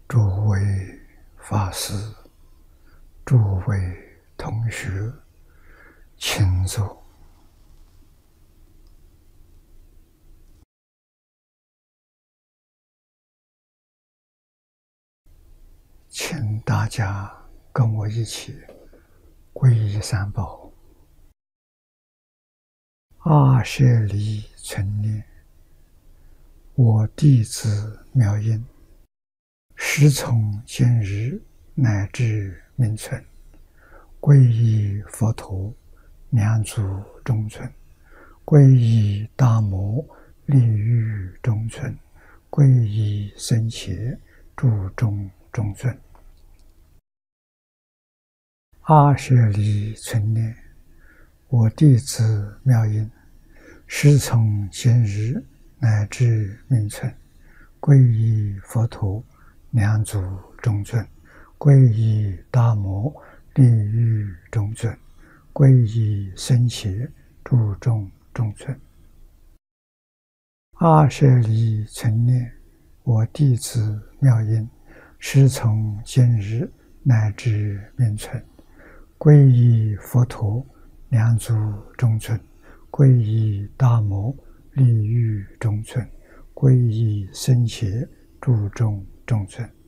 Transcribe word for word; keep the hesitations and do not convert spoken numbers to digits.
诸位法师、诸位同学，请坐。请大家跟我一起皈依三宝。阿舍离存念，我弟子妙音，时从今日乃至明存，皈依佛陀，两足中尊；皈依大摩，利欲中尊；皈依僧伽，注中中尊。阿舍离存念，我弟子妙音，时从今日乃至明存，皈依佛陀，两足中尊；皈依大摩，利欲中尊；皈依僧伽，注中中尊。阿舍离存念，我弟子妙音，时从今日乃至明存，皈依佛陀，两足中尊；皈依大摩，利欲中尊；皈依僧伽，注中中尊。